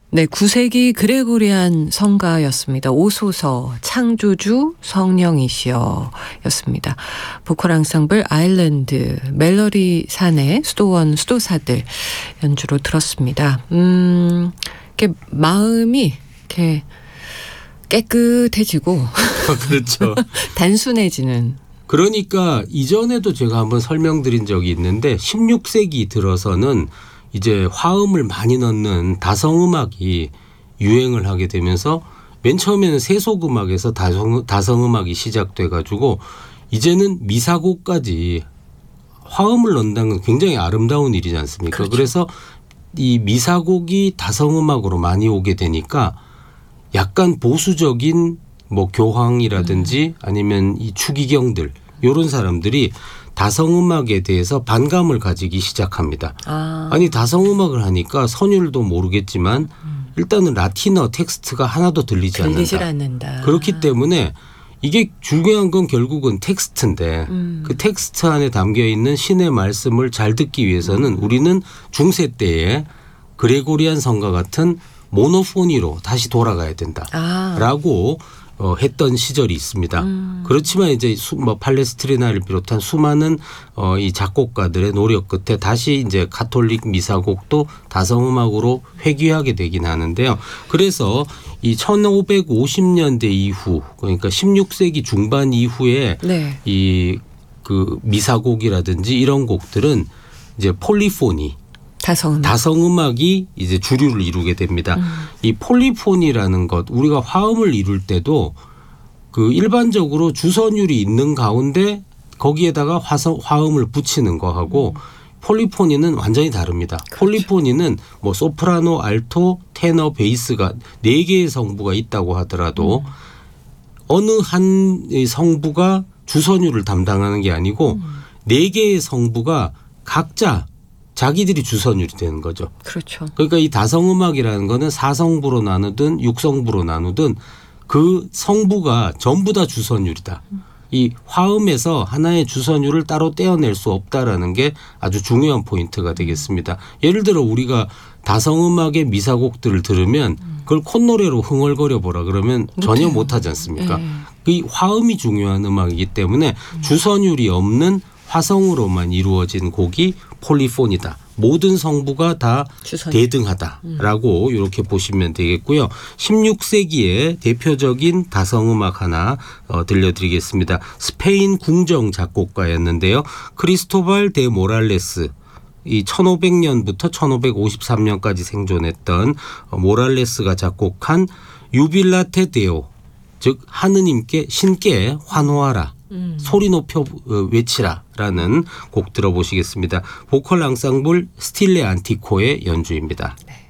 네, 9세기 그레고리안 성가였습니다. 오소서 창조주 성령이시여였습니다. 보컬 앙상블 아일랜드, 멜로디 사내 수도원 수도사들 연주로 들었습니다. 이렇게 마음이 이렇게 깨끗해지고 그렇죠. 단순해지는. 그러니까 이전에도 제가 한번 설명드린 적이 있는데 16세기 들어서는 이제 화음을 많이 넣는 다성음악이 유행을 하게 되면서 맨 처음에는 세속음악에서 다성음악이 시작돼 가지고 이제는 미사곡까지 화음을 넣는다는 건 굉장히 아름다운 일이지 않습니까? 그렇죠. 그래서 이 미사곡이 다성음악으로 많이 오게 되니까 약간 보수적인 뭐 교황이라든지 아니면 이 추기경들 이런 사람들이 다성음악에 대해서 반감을 가지기 시작합니다. 아니 다성음악을 하니까 선율도 모르겠지만 일단은 라틴어 텍스트가 하나도 들리지 않는다. 그렇기 때문에 이게 중요한 건 결국은 텍스트인데 그 텍스트 안에 담겨있는 신의 말씀을 잘 듣기 위해서는 우리는 중세 때에 그레고리안 성가 같은 모노포니로 다시 돌아가야 된다라고 했던 시절이 있습니다. 그렇지만 이제 뭐 팔레스트리나를 비롯한 수많은 이 작곡가들의 노력 끝에 다시 이제 가톨릭 미사곡도 다성음악으로 회귀하게 되긴 하는데요. 그래서 이 1550년대 이후 그러니까 16세기 중반 이후에 네. 이 그 미사곡이라든지 이런 곡들은 이제 폴리포니 다성음악이 이제 주류를 이루게 됩니다. 이 폴리포니라는 것 우리가 화음을 이룰 때도 그 일반적으로 주선율이 있는 가운데 거기에다가 화음을 붙이는 거하고 폴리포니는 완전히 다릅니다. 그렇죠. 폴리포니는 뭐 소프라노, 알토, 테너, 베이스가 4개의 성부가 있다고 하더라도 어느 한 성부가 주선율을 담당하는 게 아니고 4개의 성부가 각자 자기들이 주선율이 되는 거죠. 그렇죠. 그러니까 이 다성음악이라는 거는 4성부로 나누든 6성부로 나누든 그 성부가 전부 다 주선율이다. 이 화음에서 하나의 주선율을 따로 떼어낼 수 없다라는 게 아주 중요한 포인트가 되겠습니다. 예를 들어 우리가 다성음악의 미사곡들을 들으면 그걸 콧노래로 흥얼거려 보라 그러면 전혀 못하지 않습니까? 이 화음이 중요한 음악이기 때문에 주선율이 없는 화성으로만 이루어진 곡이 폴리포니다. 모든 성부가 다 대등하다라고 이렇게 보시면 되겠고요. 16세기의 대표적인 다성음악 하나 들려드리겠습니다. 스페인 궁정 작곡가였는데요. 크리스토발 데 모랄레스. 이 1500년부터 1553년까지 생존했던 모랄레스가 작곡한 유빌라테 데오 즉 하느님께 신께 환호하라. 소리 높여 외치라라는 곡 들어보시겠습니다. 보컬 앙상블 스틸레 안티코의 연주입니다. 네.